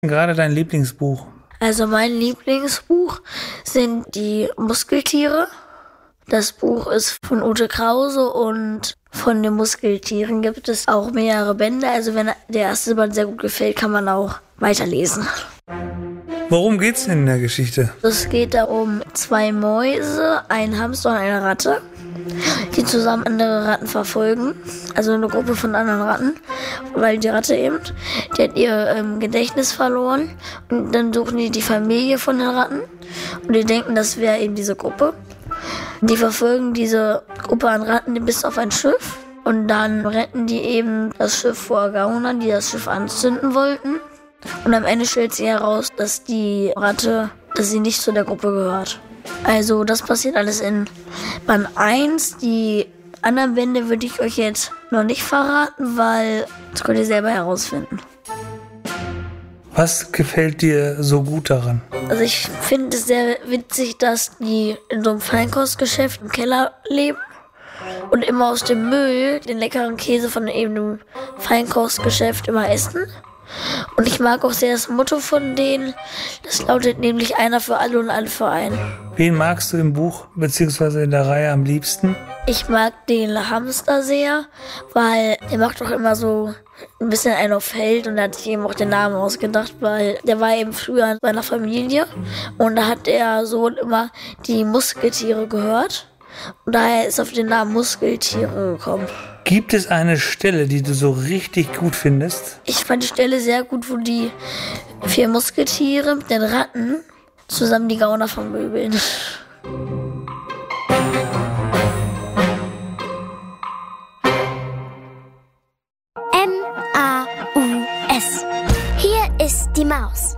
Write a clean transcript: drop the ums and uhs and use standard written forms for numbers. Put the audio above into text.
Gerade dein Lieblingsbuch? Also mein Lieblingsbuch sind die Muskeltiere. Das Buch ist von Ute Krause und von den Muskeltieren gibt es auch mehrere Bände. Also wenn der erste Band sehr gut gefällt, kann man auch weiterlesen. Worum geht's denn in der Geschichte? Es geht da um 2 Mäuse, einen Hamster und eine Ratte, die zusammen andere Ratten verfolgen. Also eine Gruppe von anderen Ratten, weil die Ratte eben, die hat ihr Gedächtnis verloren. Und dann suchen die Familie von den Ratten und die denken, das wäre eben diese Gruppe. Die verfolgen diese Gruppe an Ratten bis auf ein Schiff und dann retten die eben das Schiff vor Gaunern, die das Schiff anzünden wollten. Und am Ende stellt sich heraus, dass die Ratte, dass sie nicht zu der Gruppe gehört. Also das passiert alles in Band 1. Die anderen Bände würde ich euch jetzt noch nicht verraten, weil das könnt ihr selber herausfinden. Was gefällt dir so gut daran? Also ich finde es sehr witzig, dass die in so einem Feinkostgeschäft im Keller leben und immer aus dem Müll den leckeren Käse von eben dem Feinkostgeschäft immer essen. Und ich mag auch sehr das Motto von denen. Das lautet nämlich einer für alle und alle für einen. Wen magst du im Buch bzw. in der Reihe am liebsten? Ich mag den Hamster sehr, weil der macht doch immer so ein bisschen einen auf Held und da hat sich eben auch den Namen ausgedacht, weil der war eben früher in seiner Familie und da hat der Sohn immer die Muskeltiere gehört und daher ist auf den Namen Muskeltiere gekommen. Gibt es eine Stelle, die du so richtig gut findest? Ich fand die Stelle sehr gut, wo die 4 Muskeltiere mit den Ratten zusammen die Gauner vermöbeln. MAUS. Hier ist die Maus.